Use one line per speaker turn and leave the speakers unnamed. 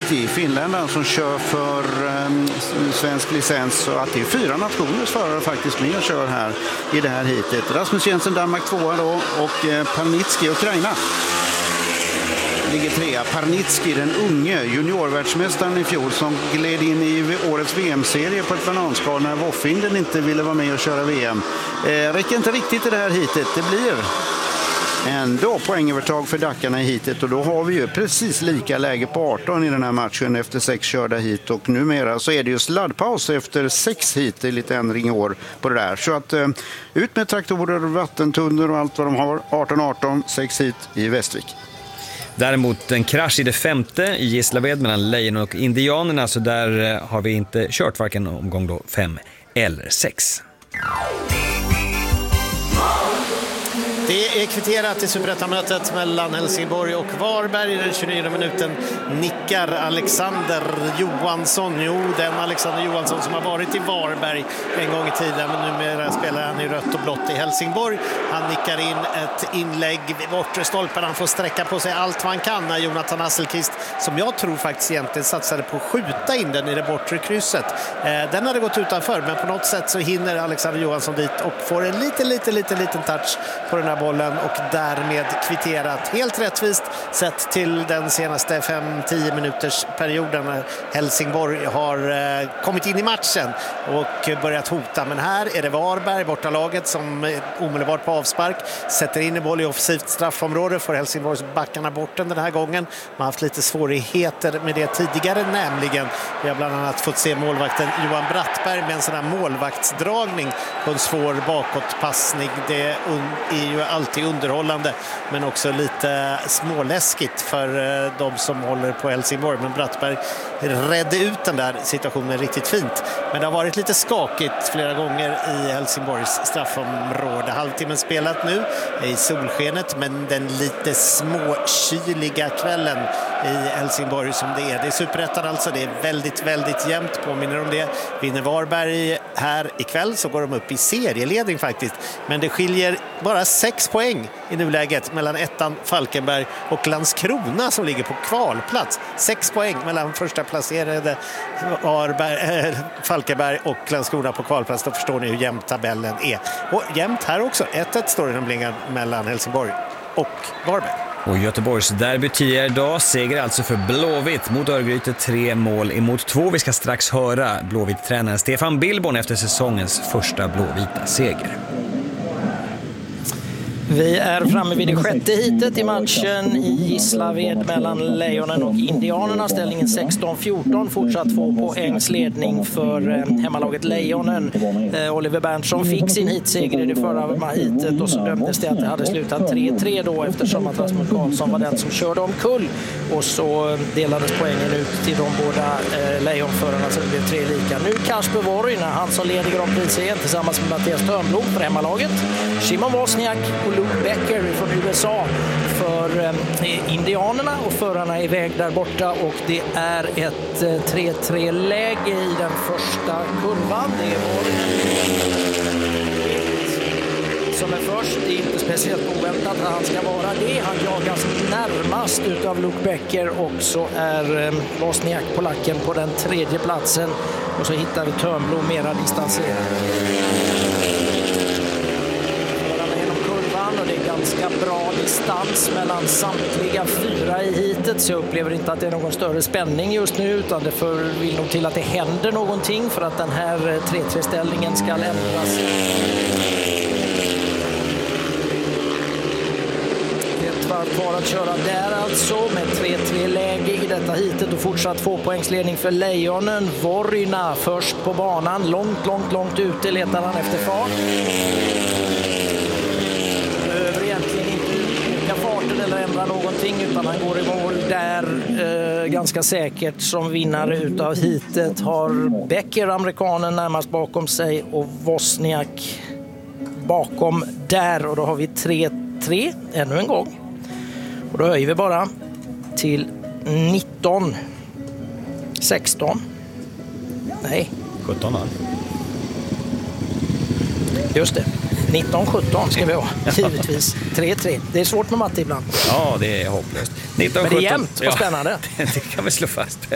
Parnitski, finländaren som kör för svensk licens. Så att det är 4 nationers förare faktiskt med och kör här i det här hitet. Rasmus Jensen, Danmark 2 då, och Parnitski, Ukraina, ligger 3. Parnitski, den unge juniorvärldsmästaren i fjol som gled in i årets VM-serie på ett bananskal när Woffinden inte ville vara med och köra VM. Räcker inte riktigt i det här hitet. Det blir ändå poängövertag för dackarna i hitet, och då har vi ju precis lika läge på 18 i den här matchen efter 6 körda hit, och numera så är det ju sladdpaus efter 6 hit. Det är lite ändring i år på det där. Så att ut med traktorer, vattentunnor och allt vad de har. 18-18, 6 hit i Västervik.
Däremot en krasch i det 5:e i Gislaved mellan Lejonen och Indianerna, så där har vi inte kört varken omgång då 5 eller 6.
Det är kvitterat i Superettan-mötet mellan Helsingborg och Varberg. I den 29 minuten nickar Alexander Johansson. Jo, den Alexander Johansson som har varit i Varberg en gång i tiden, men numera spelar han i rött och blått i Helsingborg. Han nickar in ett inlägg vid bortre stolpen. Han får sträcka på sig allt vad han kan när Jonathan Hasselqvist, som jag tror faktiskt egentligen satsade på att skjuta in den i det bortre krysset. Den hade gått utanför, men på något sätt så hinner Alexander Johansson dit och får en liten touch på den här bollen, och därmed kvitterat helt rättvist sett till den senaste 5-10 minuters perioden när Helsingborg har kommit in i matchen och börjat hota. Men här är det Varberg, bortalaget, som omedelbart på avspark sätter in i boll i offensivt straffområde. För Helsingborgs backarna bort den här gången. Man har haft lite svårigheter med det tidigare, nämligen vi har bland annat fått se målvakten Johan Brattberg med en sån här målvaktsdragning på en svår bakåtpassning. Det är ju alltid underhållande, men också lite småläskigt för de som håller på Helsingborg. Men Brattberg redde ut den där situationen riktigt fint. Men det har varit lite skakigt flera gånger i Helsingborgs straffområde. Halvtimmen spelat nu i solskenet, men den lite småkyliga kvällen i Helsingborg som det är. Det är Superettan alltså, det är väldigt jämnt, påminner om det. Vinner Varberg här ikväll så går de upp i serieledning faktiskt. Men det skiljer bara 6 poäng i nuläget mellan ettan Falkenberg och Landskrona som ligger på kvalplats. 6 poäng mellan första placerade Falkenberg och Landskrona på kvalplats. Då förstår ni hur jämnt tabellen är. Och jämnt här också. 1-1 står det nämligen mellan Helsingborg och Varberg.
Och Göteborgs derby tidigare idag, seger alltså för Blåvitt mot Örgryte, 3 mål emot 2. Vi ska strax höra Blåvitt-tränaren Stefan Billborn efter säsongens första blåvita seger.
Vi är framme vid det 6:e hitet i matchen i Gislaved mellan Lejonen och Indianerna. Ställningen 16-14, fortsatt 2 poängs ledning för hemmalaget Lejonen. Oliver Berntsson fick sin hitseger i det förra hitet, och så dömdes det att det hade slutat 3-3 då, eftersom att Rasmus Karlsson var den som körde omkull, och så delades poängen ut till de båda lejonförarna, så det blev 3 lika. Nu Kasper Worryna, han som leder Grand Prix-serien tillsammans med Mattias Törnblom för hemmalaget. Shimon Wozniak och Luke Becker från USA för Indianerna, och förarna är iväg där borta, och det är ett 3-3-läge i den första kurvan. Det är som är först. Det är inte speciellt oväntat att han ska vara det. Han jagas närmast utav Luke Becker, och så är Wozniak polacken på den 3:e platsen, och så hittar vi Törnblom mera distanserad. Och det är ganska bra distans mellan samtliga 4 i hitet, så jag upplever inte att det är någon större spänning just nu, utan det vill nog till att det händer någonting för att den här 3-3-ställningen ska ändras. Ett varv kvar att köra där alltså, med 3-3-läge i detta hitet, och fortsatt 2-poängsledning för Lejonen. Worryna först på banan, långt ute letar han efter fart. Eller ändra någonting, utan han går i mål där ganska säkert som vinnare utav hitet. Har Becker, amerikanen, närmast bakom sig, och Wozniak bakom där, och då har vi 3-3 ännu en gång, och då höjer vi bara till 19-16 nej
17 va?
Just det, 19-17 ska vi ha, givetvis. 3-3. Det är svårt med matte ibland.
Ja, det är hopplöst. 19-17.
Men det är jämnt, vad spännande.
Det kan vi slå fast.